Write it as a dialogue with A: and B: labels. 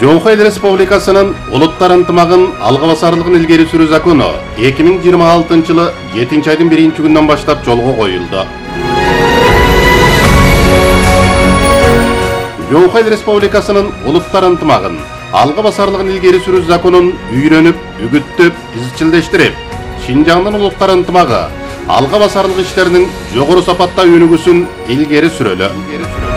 A: Жоңхой Республикасынын улуттар ынтымагын алга басарлыгын илгери сүрүү закону 2026 жылы 7-айдын 1-күнүнөн баштап жолго коюлду. Жоңхой Республикасынын улуттар ынтымагын алга басарлыгын илгери сүрүү законун үйрөнүп, үгүттөп, изчилдештирип, Шинжаңдын улуттар ынтымагы алга басарлык иштеринин жогору сапатта өнүгүүсүн илгери сүрөлү.